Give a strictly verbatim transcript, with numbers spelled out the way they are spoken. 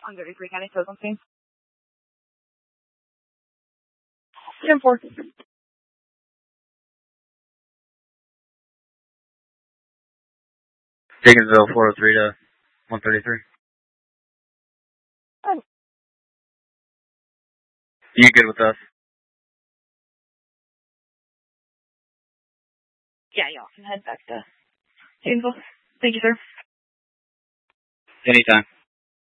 On thirty-three County Total Team. ten four. Dickinsville four oh three to one thirty-three. Um, You good with us? yeah, y'all can head back to Janesville. Thank you, sir. Anytime.